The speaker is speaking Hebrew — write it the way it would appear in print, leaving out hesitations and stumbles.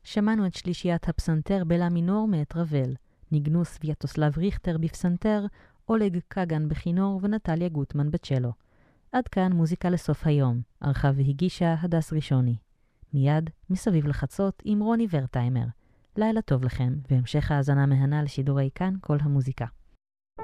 שמענו את שלישיית הפסנתר בלה מינור מאת רבל, ניגנו סוויאטוסלב ריכטר בפסנתר, אולג קגן בכינור ונטליה גוטמן בצ'לו. עד כאן מוזיקה לסוף היום, ערכה והגישה הדס ראשוני. מיד מסביב לחצות עם רוני ורטיימר. לילה טוב לכם והמשך האזנה מהנה לשידורי כאן כל המוזיקה.